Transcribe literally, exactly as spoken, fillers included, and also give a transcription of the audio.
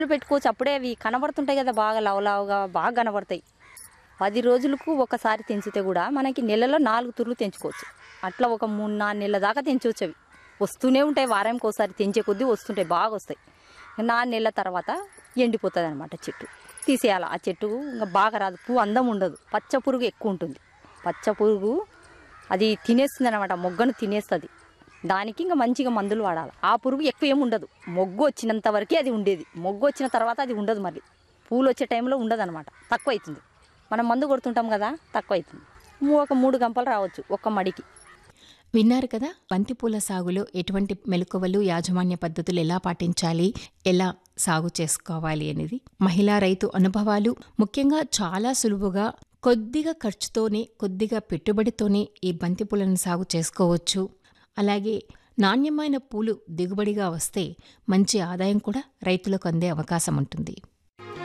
పెట్టుకోవచ్చు. అప్పుడే అవి కనబడుతుంటాయి కదా, బాగా లవలావుగా బాగా కనబడతాయి. పది రోజులకు ఒకసారి తెంచితే కూడా మనకి నెలలో నాలుగు తుర్లు తెంచుకోవచ్చు. అట్లా ఒక మూడు నాలుగు నెలల దాకా తెంచవచ్చు. అవి వస్తూనే ఉంటాయి, వారానికి ఒకసారి తెంచే కొద్దీ వస్తుంటాయి, బాగా వస్తాయి. నాలుగు నెలల తర్వాత ఎండిపోతుంది అనమాట చెట్టు. తీసేయాలి ఆ చెట్టు, ఇంకా బాగా రాదు, పువ్వు అందం ఉండదు, పచ్చ పురుగు ఎక్కువ ఉంటుంది. పచ్చ పురుగు అది తినేస్తుంది అనమాట, మొగ్గను తినేస్తుంది. దానికి ఇంకా మంచిగా మందులు వాడాలి. ఆ పురుగు ఎక్కువ ఏమి ఉండదు, మొగ్గు వచ్చినంత వరకే అది ఉండేది. మొగ్గు వచ్చిన తర్వాత అది ఉండదు, మళ్ళీ పూలు వచ్చే టైంలో ఉండదు అనమాట, తక్కువ అవుతుంది. మనం మందు కొడుతుంటాం కదా, తక్కువ అవుతుంది. ఒక మూడు గంపలు రావచ్చు ఒక్క మడికి. విన్నారు కదా, బంతిపూల సాగులో ఎటువంటి మెలకువలు, యాజమాన్య పద్ధతులు ఎలా పాటించాలి, ఎలా సాగు చేసుకోవాలి అనేది మహిళా రైతు అనుభవాలు. ముఖ్యంగా చాలా సులువుగా కొద్దిగా ఖర్చుతోనే, కొద్దిగా పెట్టుబడితోనే ఈ బంతిపూలను సాగు చేసుకోవచ్చు. అలాగే నాణ్యమైన పూలు దిగుబడిగా వస్తే మంచి ఆదాయం కూడా రైతులకు అందే అవకాశం ఉంటుంది.